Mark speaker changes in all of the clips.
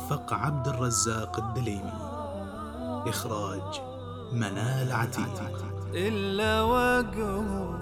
Speaker 1: موفق عبد الرزاق الدليمي. إخراج منال عتيق.
Speaker 2: إلا وجهه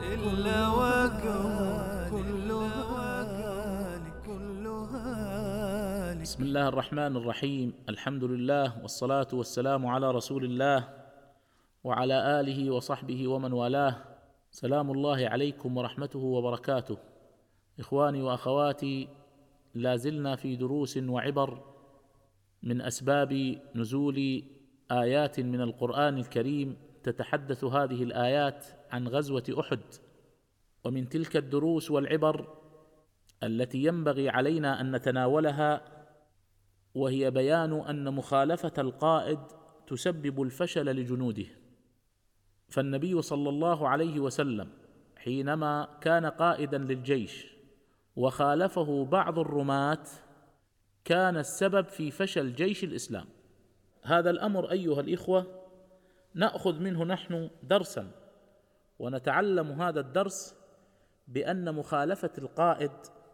Speaker 2: كلها.
Speaker 3: بسم الله الرحمن الرحيم. الحمد لله والصلاة والسلام على رسول الله وعلى آله وصحبه ومن والاه. سلام الله عليكم ورحمته وبركاته. إخواني وأخواتي، لازلنا في دروس وعبر من أسباب نزول آيات من القرآن الكريم. تتحدث هذه الآيات عن غزوة أحد، ومن تلك الدروس والعبر التي ينبغي علينا أن نتناولها وهي بيان أن مخالفة القائد تسبب الفشل لجنوده. فالنبي صلى الله عليه وسلم حينما كان قائدا للجيش وخالفه بعض الرماة كان السبب في فشل جيش الإسلام. هذا الأمر أيها الإخوة نأخذ منه نحن درسا، ونتعلم هذا الدرس بأن مخالفة القائد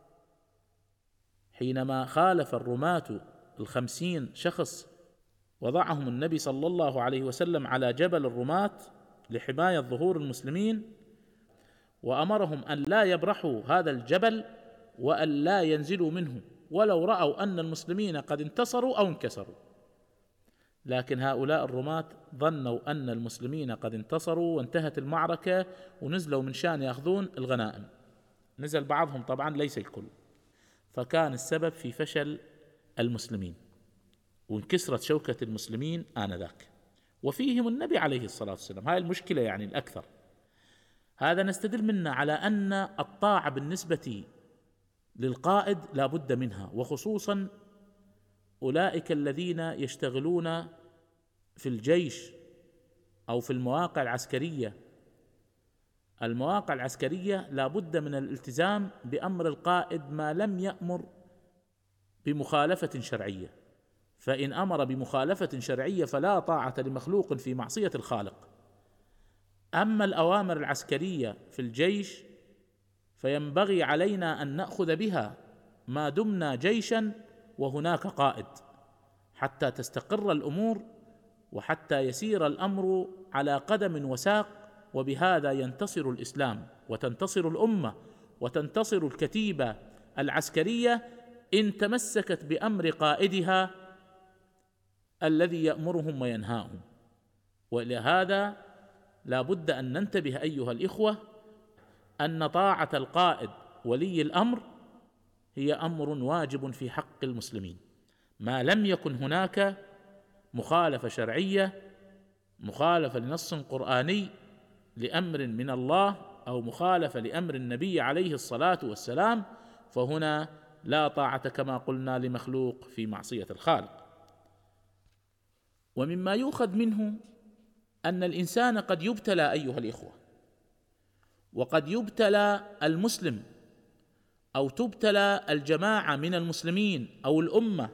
Speaker 3: حينما خالف الرماة 50 شخص وضعهم النبي صلى الله عليه وسلم على جبل الرماة لحماية ظهور المسلمين، وأمرهم أن لا يبرحوا هذا الجبل وأن لا ينزلوا منه ولو رأوا أن المسلمين قد انتصروا أو انكسروا. لكن هؤلاء الرماة ظنوا أن المسلمين قد انتصروا وانتهت المعركة ونزلوا من شان يأخذون الغنائم. نزل بعضهم طبعا، ليس الكل، فكان السبب في فشل المسلمين وانكسرت شوكة المسلمين آنذاك، وفيهم النبي عليه الصلاة والسلام. هاي المشكلة يعني الأكثر. هذا نستدل منه على أن الطاعة بالنسبة للقائد لا بد منها، وخصوصا أولئك الذين يشتغلون في الجيش أو في المواقع العسكرية. المواقع العسكرية لا بد من الالتزام بأمر القائد ما لم يأمر بمخالفة شرعية، فإن أمر بمخالفة شرعية فلا طاعة لمخلوق في معصية الخالق. أما الأوامر العسكرية في الجيش فينبغي علينا أن نأخذ بها ما دمنا جيشا وهناك قائد، حتى تستقر الأمور وحتى يسير الأمر على قدم وساق، وبهذا ينتصر الإسلام وتنتصر الأمة وتنتصر الكتيبة العسكرية إن تمسكت بأمر قائدها الذي يأمرهم وينهاهم. ولهذا لا بد أن ننتبه أيها الإخوة أن طاعة القائد ولي الأمر هي أمر واجب في حق المسلمين، ما لم يكن هناك مخالفة شرعية، مخالفة لنص قرآني لأمر من الله أو مخالفة لأمر النبي عليه الصلاة والسلام، فهنا لا طاعة كما قلنا لمخلوق في معصية الخالق. ومما يؤخذ منه أن الإنسان قد يبتلى أيها الإخوة، وقد يبتلى المسلم أو تبتلى الجماعة من المسلمين أو الأمة،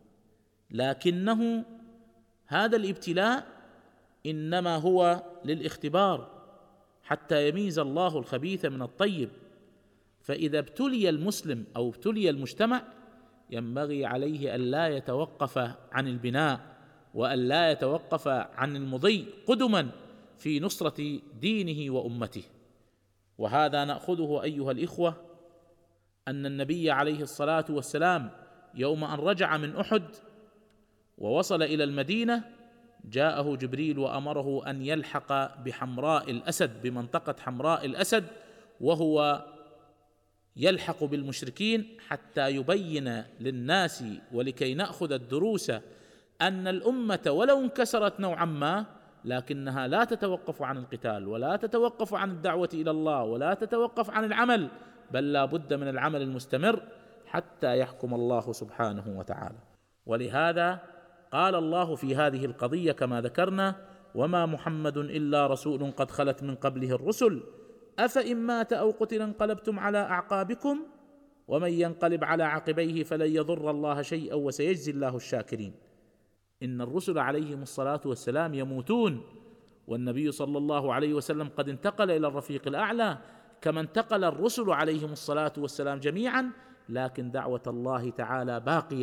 Speaker 3: لكنه هذا الابتلاء إنما هو للاختبار حتى يميز الله الخبيث من الطيب. فإذا ابتلي المسلم أو ابتلي المجتمع ينبغي عليه أن لا يتوقف عن البناء وأن لا يتوقف عن المضي قدما في نصرة دينه وأمته. وهذا نأخذه أيها الإخوة أن النبي عليه الصلاة والسلام يوم أن رجع من أحد ووصل إلى المدينة جاءه جبريل وأمره أن يلحق بحمراء الأسد، بمنطقة حمراء الأسد، وهو يلحق بالمشركين حتى يبين للناس ولكي نأخذ الدروس أن الأمة ولو انكسرت نوعا ما لكنها لا تتوقف عن القتال ولا تتوقف عن الدعوة إلى الله ولا تتوقف عن العمل، بل لا بد من العمل المستمر حتى يحكم الله سبحانه وتعالى. ولهذا قال الله في هذه القضية كما ذكرنا: وما محمد إلا رسول قد خلت من قبله الرسل أفإن مات أو قتل انقلبتم على أعقابكم ومن ينقلب على عقبيه فلن يضر الله شيئا وسيجزي الله الشاكرين. إن الرسل عليهم الصلاة والسلام يموتون، والنبي صلى الله عليه وسلم قد انتقل إلى الرفيق الأعلى كما انتقل الرسل عليهم الصلاة والسلام جميعا، لكن دعوة الله تعالى باقية